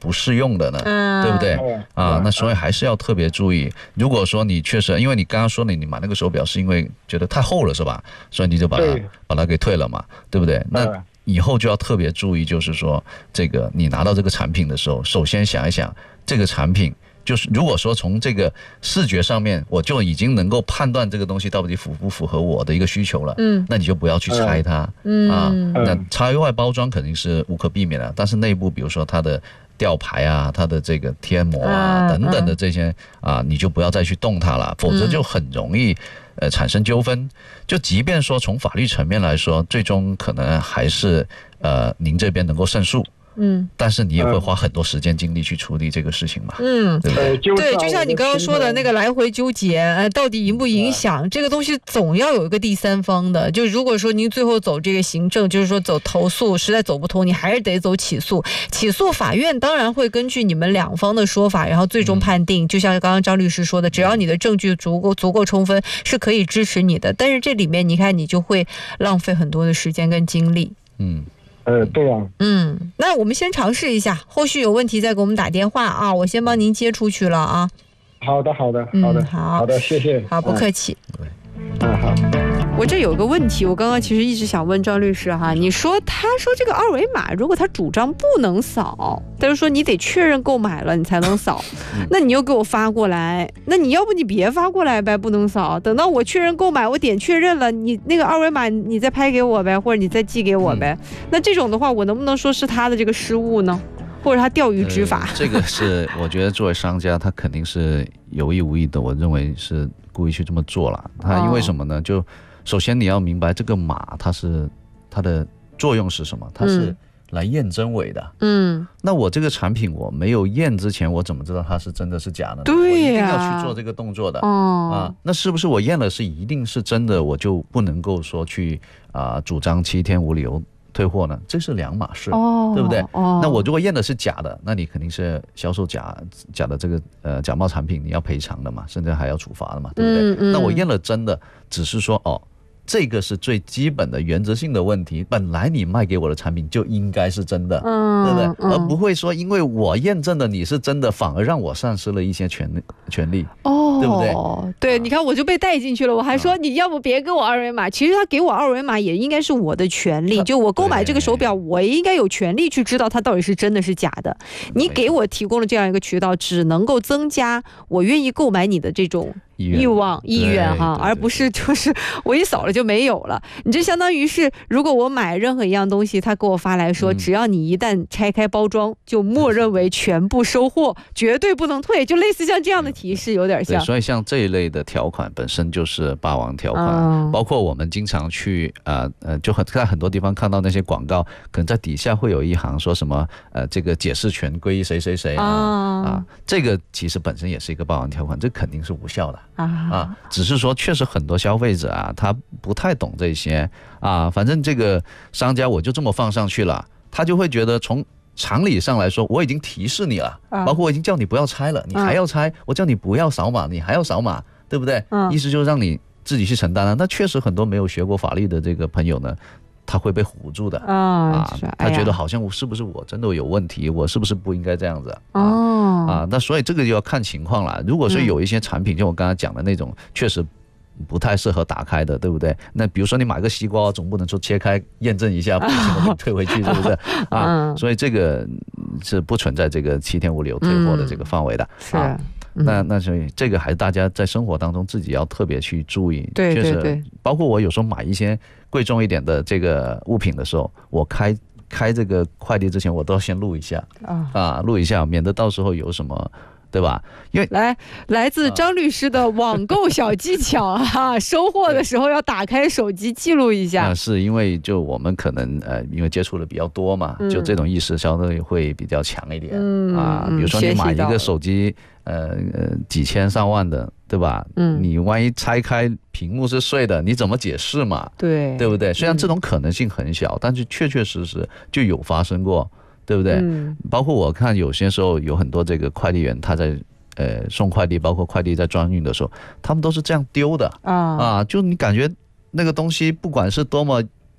不适用的呢？对不对？那所以还是要特别注意。如果说你确实，因为你刚刚说你买那个手表是因为觉得太厚了是吧？所以你就把它给退了嘛，对不对？那以后就要特别注意，就是说这个你拿到这个产品的时候，首先想一想这个产品。就是如果说从这个视觉上面，我就已经能够判断这个东西到底符不符合我的一个需求了，那你就不要去拆它，那拆外包装肯定是无可避免的，但是内部比如说它的吊牌啊，它的这个贴膜啊等等的这些你就不要再去动它了，否则就很容易产生纠纷。就即便说从法律层面来说，最终可能还是您这边能够胜诉。但是你也会花很多时间精力去处理这个事情嘛，对不对？ 对，就像你刚刚说的那个来回纠结，到底影不影响，这个东西总要有一个第三方的。就如果说您最后走这个行政，就是说走投诉，实在走不通，你还是得走起诉。起诉法院当然会根据你们两方的说法，然后最终判定。就像刚刚张律师说的，只要你的证据足够充分，是可以支持你的。但是这里面你看，你就会浪费很多的时间跟精力。 对啊。 那我们先尝试一下，后续有问题再给我们打电话啊，我先帮您接出去了啊。 好的，好的，谢谢。 好，不客气。 好。 我这有个问题，我刚刚其实一直想问张律师哈，他说这个二维码如果他主张不能扫，但是说你得确认购买了你才能扫，那你又给我发过来，那你要不你别发过来呗，不能扫，等到我确认购买，我点确认了，你那个二维码你再拍给我呗，或者你再寄给我呗，那这种的话，我能不能说是他的这个失误呢？或者他钓鱼执法？ 这个是我觉得作为商家，他肯定是有意无意的，我认为是故意去这么做了。他因为什么呢？就首先你要明白这个码它的作用是什么？它是来验真伪的。那我这个产品我没有验之前，我怎么知道它是真的是假的呢？ 对呀，我一定要去做这个动作的。那是不是我验了是一定是真的，我就不能够说去主张7天无理由退货呢？这是两码事，对不对？那我如果验的是假的，那你肯定是销售假的这个假冒产品，你要赔偿的嘛，甚至还要处罚的嘛，对不对？那我验了真的，只是说这个是最基本的原则性的问题，本来你卖给我的产品就应该是真的，对不对？而不会说因为我验证的你是真的，反而让我丧失了一些权利，对不对？ 对，你看我就被带进去了，我还说你要不别给我二维码，其实他给我二维码也应该是我的权利，就我购买这个手表，我也应该有权利去知道它到底是真的是假的。你给我提供了这样一个渠道，只能够增加我愿意购买你的这种意愿哈，而不是就是我一扫了就没有了。你这相当于是，如果我买任何一样东西，他给我发来说，只要你一旦拆开包装，就默认为全部收货，绝对不能退，就类似像这样的提示，有点像。 所以像这一类的条款本身就是霸王条款，包括我们经常去就在很多地方看到那些广告，可能在底下会有一行说什么这个解释权归谁谁谁这个其实本身也是一个霸王条款，这肯定是无效的。只是说确实很多消费者他不太懂这些反正这个商家我就这么放上去了，他就会觉得从常理上来说，我已经提示你了，包括我已经叫你不要拆了，你还要拆，我叫你不要扫码，你还要扫码，对不对？意思就是让你自己去承担了。那确实很多没有学过法律的这个朋友呢，他会被唬住的他觉得好像是不是我真的有问题，我是不是不应该这样子那所以这个就要看情况了。如果说有一些产品，就我刚才讲的那种，确实不太适合打开的，对不对？那比如说你买个西瓜，总不能说切开验证一下，不行我给你退回去，是不是所以这个是不存在这个7天无理由退货的这个范围的那所以这个还是大家在生活当中自己要特别去注意。 对对对， 包括我有时候买一些贵重一点的这个物品的时候，我开这个快递之前，我都要先录一下录一下，免得到时候有什么。对吧？因为来自张律师的网购小技巧收货的时候要打开手机记录一下。 是因为就我们可能因为接触的比较多嘛，就这种意识相对会比较强一点比如说你买一个手机几千上万的，对吧？你万一拆开屏幕是碎的，你怎么解释嘛？对不对？虽然这种可能性很小，但是确确实实就有发生过。对不对？包括我看有些时候有很多这个快递员他在送快递，包括快递在装运的时候，他们都是这样丢的就你感觉那个东西不管是多么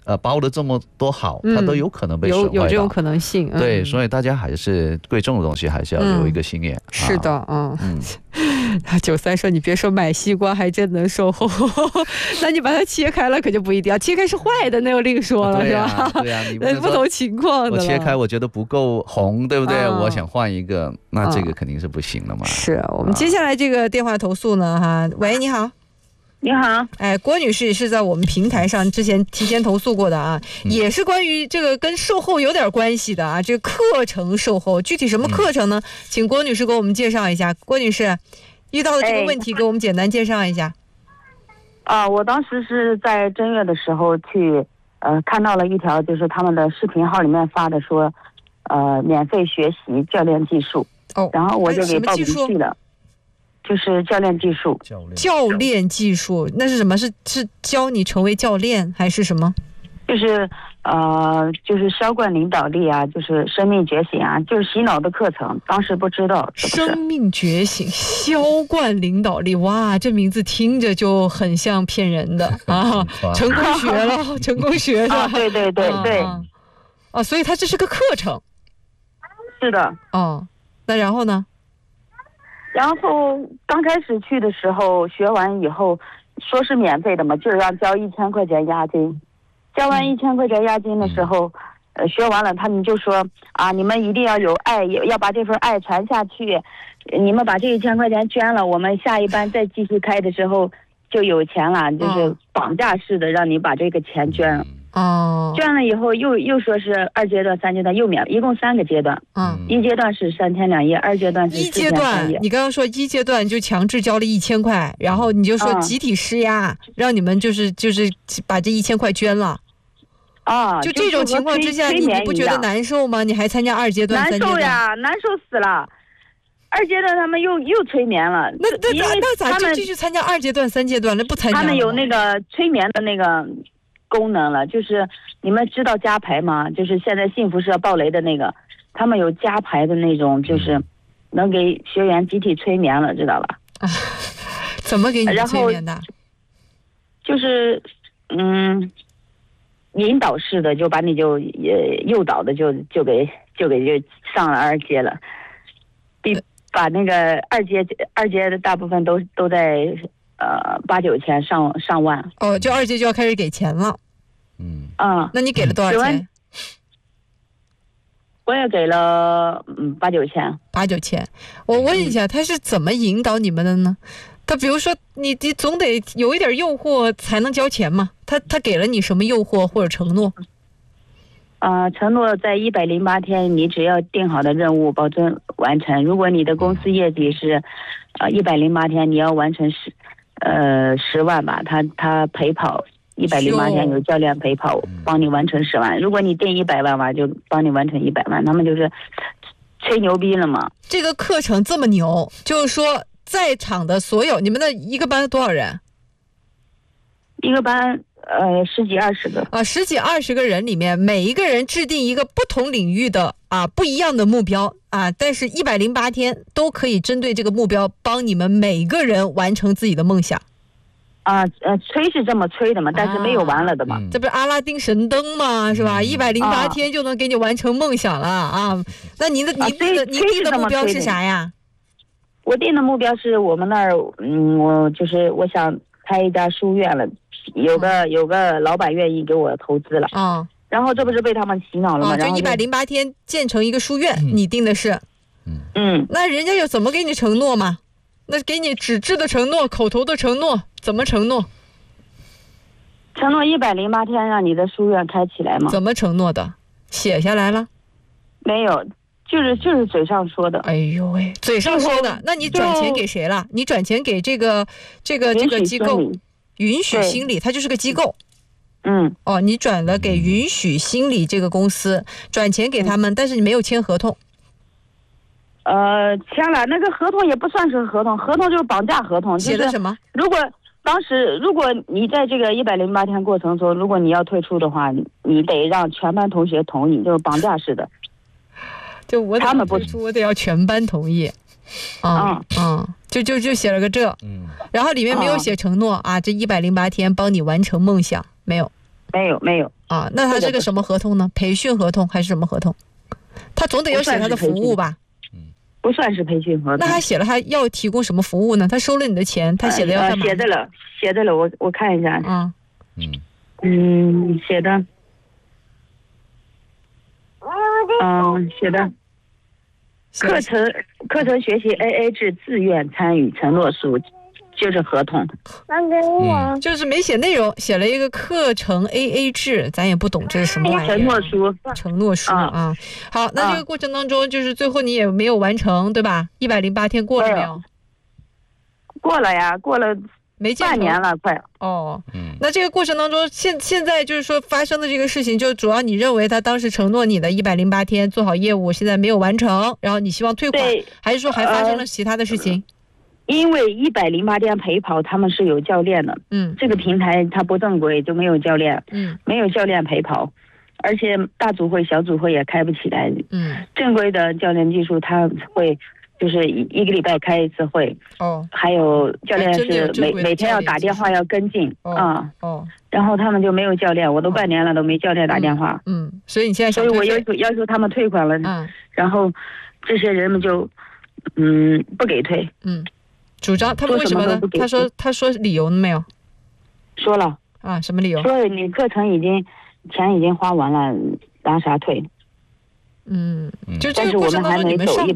包的这么多好，它都有可能被损坏到， 有这种可能性。 对，所以大家还是贵重的东西还是要留一个心眼。 是的，93说你别说买西瓜还真能售后，那你把它切开了可就不一定啊，切开是坏的那又另说了，是吧？ 对呀，你不同情况的。 我切开我觉得不够红，对不对？我想换一个，那这个肯定是不行的嘛。 是我们接下来这个电话投诉呢，哈，喂，你好。 你好， 郭女士是在我们平台上之前提前投诉过的啊，也是关于这个跟售后有点关系的啊，这个课程售后具体什么课程呢？请郭女士给我们介绍一下。郭女士遇到的这个问题给我们简单介绍一下。 我当时是在正月的时候去看到了一条，就是他们的视频号里面发的说免费学习教练技术，然后我就给报名去了。就是教练技术。 教练技术那是什么？是教你成为教练还是什么？ 就是销冠领导力啊，就是生命觉醒啊，就是洗脑的课程。当时不知道是不是。 生命觉醒，销冠领导力，哇，这名字听着就很像骗人的啊！成功学了，成功学的。 对对对对。 所以它这是个课程。 是的。 那然后呢？ 然后刚开始去的时候，学完以后说是免费的嘛，就是要交1000块钱押金。交完1000块钱押金的时候，学完了，他们就说啊，你们一定要有爱，要把这份爱传下去。你们把这1000块钱捐了，我们下一班再继续开的时候就有钱了，就是绑架式的让你把这个钱捐了。捐了以后又说是2阶段、3阶段又免，一共3个阶段。1阶段是3天2夜，2阶段是4天3夜。 你刚刚说1阶段就强制交了1000块，然后你就说集体施压，让你们就是把这1000块捐了。就这种情况之下，你不觉得难受吗？你还参加2阶段、3阶段？ 难受呀，难受死了。2阶段他们又催眠了， 那咋就继续参加2阶段、3阶段了？不参加？ 他们有那个催眠的那个功能了，就是你们知道加牌吗？就是现在幸福社爆雷的那个，他们有加牌的那种，就是能给学员集体催眠了，知道吧？ 怎么给你催眠的？ 就是引导式的，就把你就诱导的就给上了2阶了，把那个2阶的大部分都在8、9千上万。 就2阶就要开始给钱了。那你给了多少钱？ 我也给了8、9千。 8、9千。我问一下，他是怎么引导你们的呢？他比如说你总得有一点诱惑才能交钱嘛。他给了你什么诱惑或者承诺？ 承诺在108天，你只要定好的任务保证完成。如果你的公司业绩是108天，你要完成10万吧，他陪跑108天，有教练陪跑帮你完成10万。如果你定100万吧，就帮你完成100万。他们就是吹牛逼了嘛。 这个课程这么牛，就是说在场的所有，你们的一个班多少人？ 一个班10几20个 10几20个人里面，每一个人制定一个不同领域的不一样的目标但是108天都可以针对这个目标帮你们每个人完成自己的梦想。 吹是这么吹的嘛，但是没有完了的嘛。 这不是阿拉丁神灯吗？是吧？108天就能给你完成梦想了那你定的目标是啥呀？ 我定的目标是我们那儿我想开一家书院了，有个老板愿意给我投资了。然后这不是被他们洗脑了吗？ 就108天建成一个书院，你定的是。那人家有怎么给你承诺吗？那给你纸质的承诺、口头的承诺，怎么承诺？ 承诺108天让你的书院开起来吗？ 怎么承诺的？写下来了？ 没有，就是嘴上说的。 哎呦喂，嘴上说的。那你转钱给谁了？你转钱给这个机构允许心理，它就是个机构。你转了给允许心理这个公司，转钱给他们，但是你没有签合同。 签了，那个合同也不算是合同，合同就是绑架合同。 写的什么？ 如果你在这个108天过程中，如果你要退出的话，你得让全班同学同意，就是绑架式的。 就我他们不退出，我得要全班同意。就写了个这。然后里面没有写承诺这108天帮你完成梦想，没有。 没有啊。那他是个什么合同呢？培训合同还是什么合同？他总得要写他的服务吧？ 不算是培训合同。 那他写了他要提供什么服务呢？他收了你的钱，他写的要干嘛？ 写的了，我看一下。写的，写的课程学习 AA 制，自愿参与承诺书。就是合同， 就是没写内容，写了一个课程 AA 制，咱也不懂这是什么玩意儿。承诺书啊。好，那这个过程当中，就是最后你也没有完成，对吧？108天过了没有？ 过了呀，过了没半年了，快。 那这个过程当中，现在就是说发生的这个事情，就主要你认为他当时承诺你的108天做好业务，现在没有完成，然后你希望退款，还是说还发生了其他的事情？ 因为108天陪跑他们是有教练的，这个平台它不正规，就没有教练，没有教练陪跑，而且大组会小组会也开不起来，正规的教练技术他会就是一个礼拜开一次会，还有教练是每天要打电话要跟进然后他们就没有教练，我都半年了都没教练打电话， 所以你现在所以我要求他们退款了，然后这些人们就不给退， 主张他们为什么呢？他说理由没有？ 说了啊，什么理由？ 说你课程钱已经花完了，拿啥退？ 就这个过程当中你们上